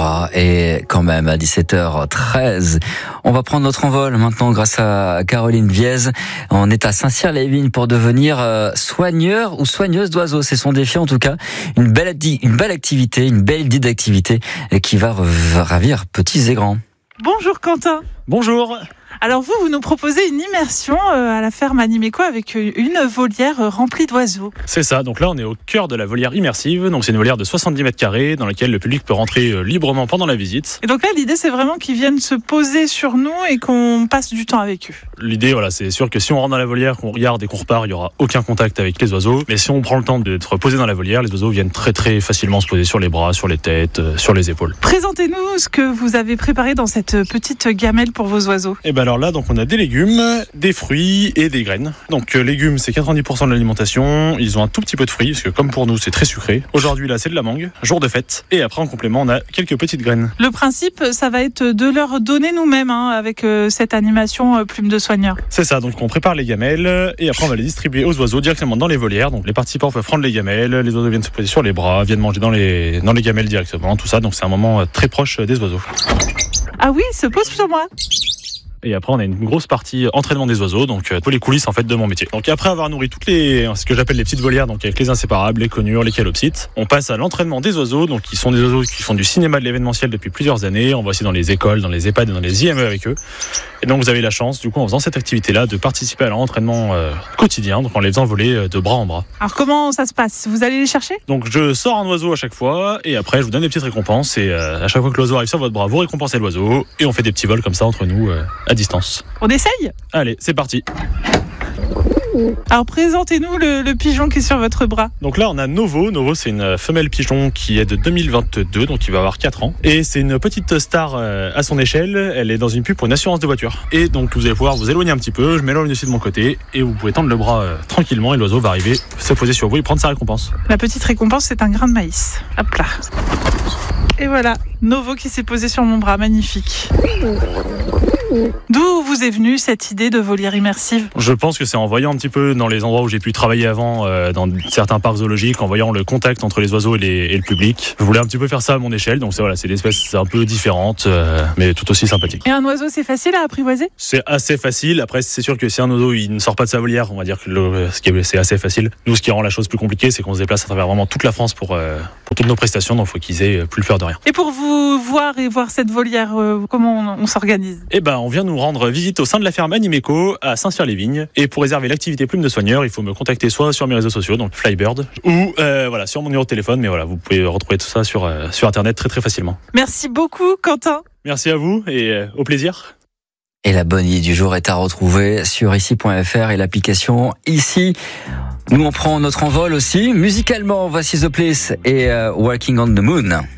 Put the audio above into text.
bras. Et quand même, à 17h13, on va prendre notre envol maintenant grâce à Caroline Viez. On est à Saint-Cyr-les-Vignes pour devenir soigneur ou soigneuse d'oiseaux. C'est son défi en tout cas. Une belle activité, une belle idée d'activité qui va ravir petits et grands. Bonjour Quentin. Bonjour. Alors vous nous proposez une immersion à la ferme Animeco avec une volière remplie d'oiseaux. C'est ça, donc là on est au cœur de la volière immersive, donc c'est une volière de 70 mètres carrés dans laquelle le public peut rentrer librement pendant la visite. Et donc là l'idée c'est vraiment qu'ils viennent se poser sur nous et qu'on passe du temps avec eux. L'idée voilà, c'est sûr que si on rentre dans la volière, qu'on regarde et qu'on repart, il n'y aura aucun contact avec les oiseaux. Mais si on prend le temps d'être posé dans la volière, les oiseaux viennent très très facilement se poser sur les bras, sur les têtes, sur les épaules. Présentez-nous ce que vous avez préparé dans cette petite gamelle pour vos oiseaux. Et bien alors là, donc on a des légumes, des fruits et des graines. Donc légumes, c'est 90% de l'alimentation. Ils ont un tout petit peu de fruits, parce que comme pour nous, c'est très sucré. Aujourd'hui, là, c'est de la mangue, jour de fête. Et après, en complément, on a quelques petites graines. Le principe, ça va être de leur donner nous-mêmes, avec cette animation Plume de Soigneur. C'est ça, donc on prépare les gamelles et après on va les distribuer aux oiseaux directement dans les volières. Donc les participants peuvent prendre les gamelles, les oiseaux viennent se poser sur les bras, viennent manger dans les gamelles directement, tout ça. Donc c'est un moment très proche des oiseaux. Ah oui, se pose sur moi. Et après, on a une grosse partie entraînement des oiseaux, donc tous les coulisses en fait de mon métier. Donc après avoir nourri toutes ce que j'appelle les petites volières, donc avec les inséparables, les conures, les calopsites, on passe à l'entraînement des oiseaux, donc qui sont des oiseaux qui font du cinéma de l'événementiel depuis plusieurs années. On va aussi dans les écoles, dans les EHPAD et dans les IME avec eux. Et donc vous avez la chance, du coup, en faisant cette activité-là, de participer à leur entraînement quotidien, donc en les faisant voler de bras en bras. Alors comment ça se passe ? Vous allez les chercher ? Donc je sors un oiseau à chaque fois, et après je vous donne des petites récompenses, et à chaque fois que l'oiseau arrive sur votre bras, vous récompensez l'oiseau, et on fait des petits vols comme ça entre nous à distance. On essaye ? Allez, c'est parti. Alors présentez-nous le pigeon qui est sur votre bras. Donc là on a Novo. Novo c'est une femelle pigeon qui est de 2022, donc il va avoir 4 ans. Et c'est une petite star à son échelle. Elle est dans une pub pour une assurance de voiture. Et donc vous allez pouvoir vous éloigner un petit peu. Je m'éloigne aussi de mon côté. Et vous pouvez tendre le bras tranquillement et l'oiseau va arriver, se poser sur vous et prendre sa récompense. La petite récompense c'est un grain de maïs. Hop là. Et voilà, Novo qui s'est posé sur mon bras, magnifique. D'où vous est venue cette idée de volière immersive ? Je pense que c'est en voyant un petit peu dans les endroits où j'ai pu travailler avant, dans certains parcs zoologiques, en voyant le contact entre les oiseaux et le public. Je voulais un petit peu faire ça à mon échelle, donc c'est des espèces un peu différentes, mais tout aussi sympathiques. Et un oiseau, c'est facile à apprivoiser ? C'est assez facile. Après, c'est sûr que si un oiseau il ne sort pas de sa volière, on va dire que c'est assez facile. Nous, ce qui rend la chose plus compliquée, c'est qu'on se déplace à travers vraiment toute la France pour toutes nos prestations, donc il faut qu'ils aient plus peur de rien. Et pour vous voir cette volière, comment on s'organise ? Eh ben, on vient nous rendre visite au sein de la ferme Animeco à Saint-Cyr-les-Vignes. Et pour réserver l'activité Plume de Soigneur, il faut me contacter soit sur mes réseaux sociaux, donc Flybird, ou sur mon numéro de téléphone. Mais voilà, vous pouvez retrouver tout ça sur Internet très très facilement. Merci beaucoup, Quentin. Merci à vous et au plaisir. Et la bonne idée du jour est à retrouver sur ici.fr et l'application Ici. Nous on prend notre envol aussi. Musicalement, voici The Place et Walking on the Moon.